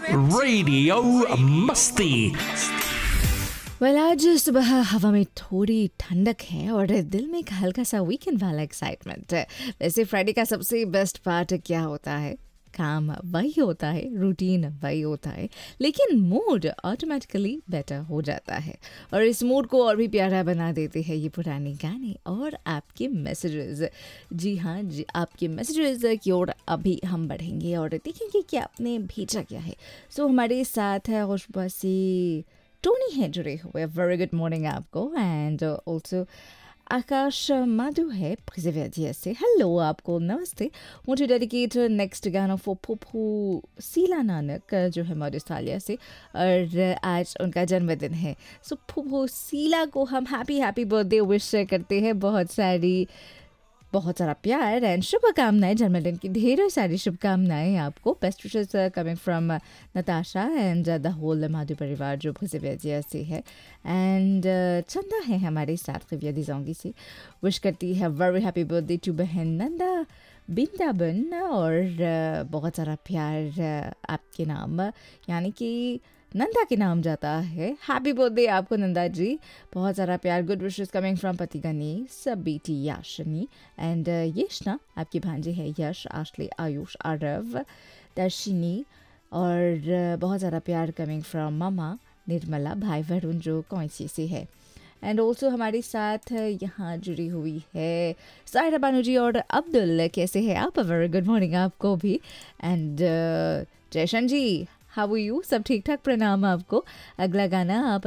Radio मस्ती। आज सुबह हवा में थोड़ी ठंडक है और दिल में एक हल्का सा वीकेंड वाला एक्साइटमेंट है। वैसे फ्राइडे का सबसे बेस्ट पार्ट क्या होता है? काम वही होता है, रूटीन वही होता है, लेकिन मूड ऑटोमेटिकली बेटर हो जाता है। और इस मूड को और भी प्यारा बना देते हैं ये पुराने गाने और आपके मैसेजेस। जी हाँ जी, आपके मैसेजेस की ओर अभी हम बढ़ेंगे और देखेंगे कि आपने भेजा क्या है। सो हमारे साथ है खुशबसी टोनी है जुड़े हुए। वेरी गुड मॉर्निंग आपको। एंड ऑल्सो आकाश माधु है प्रिजर्वेटिव से। हेलो आपको, नमस्ते। मुझे डेडिकेट नेक्स्ट गाना फॉर फूफू शीला नानक जो है मॉरिस्टालिया से, और आज उनका जन्मदिन है। सो फूफू शीला को हम हैप्पी बर्थडे विश करते हैं। बहुत सारा प्यार एंड शुभकामनाएं, जन्मदिन की ढेरों सारी शुभकामनाएं आपको। Best wishes coming from Natasha and the whole Madhu परिवार जो भुजविया से है। एंड चंदा है हमारे साथ खिविया दिजोंगी से, विश करती है वेरी हैप्पी बर्थडे टू बहन नंदा बिंदाबन। और बहुत सारा प्यार आपके नाम, यानी कि नंदा के नाम जाता है। हैप्पी बर्थडे आपको नंदा जी, बहुत सारा प्यार। गुड विशेस कमिंग फ्रॉम पति गणेश, बेटी याशनी एंड यशना, आपकी भांजे है यश, आशली, आयुष, आरव, दर्शिनी। और बहुत सारा प्यार कमिंग फ्रॉम मामा निर्मला, भाई वरुण जो कौंसी से है। एंड ऑल्सो हमारे साथ यहाँ जुड़ी हुई है साहिरा बानू जी और अब्दुल। कैसे हैं आप? वेरी गुड मॉर्निंग आपको भी। And जयशन ji, how you? सब ठीक ठाक? प्रणाम आपको। अगला गाना आप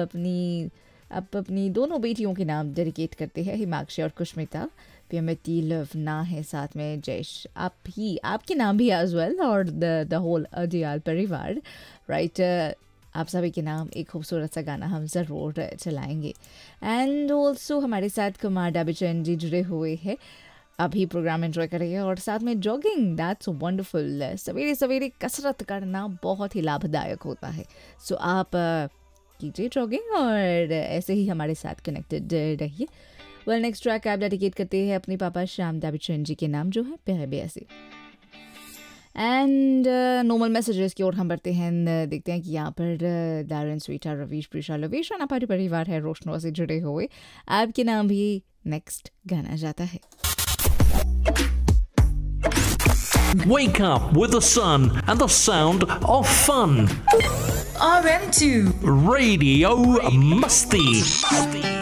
अपनी दोनों बेटियों के नाम डेडिकेट करते हैं, हिमाक्षी और कुष्मिता। प्यमती लवना है साथ में, जयश आपके नाम भी एज वेल, और द होल अडियाल परिवार, राइट। आप सभी के नाम एक खूबसूरत सा गाना हम ज़रूर चलाएंगे। एंड ऑल्सो हमारे साथ कुमार डाबिचन जी जुड़े हुए हैं। अभी प्रोग्राम एंजॉय करेंगे और साथ में जॉगिंग, दैट्स वंडरफुल। सवेरे सवेरे कसरत करना बहुत ही लाभदायक होता है। सो आप कीजिए जॉगिंग और ऐसे ही हमारे साथ कनेक्टेड रहिए। वेल, नेक्स्ट ट्रैक आप डेडिकेट करते हैं अपने पापा श्याम दाबिचन जी के नाम जो है पेहबे से। एंड नॉर्मल मैसेजेस की ओर हम बढ़ते हैं। देखते हैं कि यहाँ पर दारन, स्वीटा, रवीश, प्रिशा, लवेश और हमारे परिवार है रोशनों से जुड़े हुए। आपके नाम भी नेक्स्ट गाना जाता है। Wake up with the sun and the sound of fun. RM2 Radio Masti.